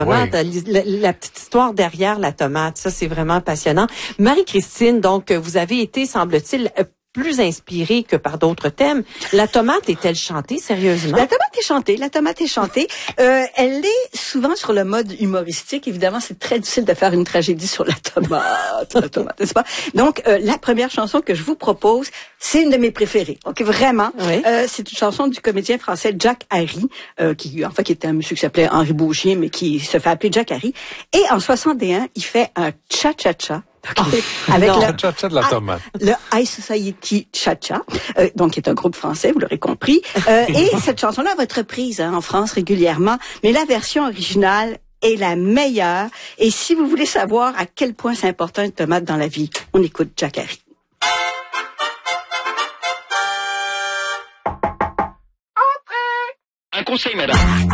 tomate, la petite histoire derrière la tomate, ça c'est vraiment passionnant. Marie-Christine, donc vous avez été, semble-t-il, plus inspirée que par d'autres thèmes. La tomate est-elle chantée, sérieusement? La tomate est chantée. Elle est souvent sur le mode humoristique. Évidemment, c'est très difficile de faire une tragédie sur la tomate, n'est-ce pas? Donc, la première chanson que je vous propose, c'est une de mes préférées. Ok, vraiment. Oui. C'est une chanson du comédien français Jack Harry, qui était un monsieur qui s'appelait Henri Bouchier, mais qui se fait appeler Jack Harry. Et en 61, il fait un cha-cha-cha. Okay. Avec le cha-cha de la tomate. Le High Society Cha-Cha, donc qui est un groupe français, vous l'aurez compris. Et cette chanson-là va être reprise en France régulièrement, mais la version originale est la meilleure. Et si vous voulez savoir à quel point c'est important une tomate dans la vie, on écoute Jack Harry. Un conseil, madame.